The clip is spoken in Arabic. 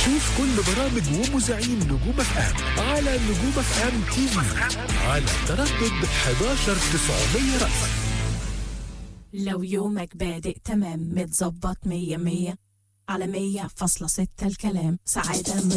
شوف كل برامج ومذيعين نجوم اف ام على نجوم اف ام تي في على تردد 11900 رأس. لو يومك بادئ تمام متظبط 100 100 على 100.6 الكلام سعادة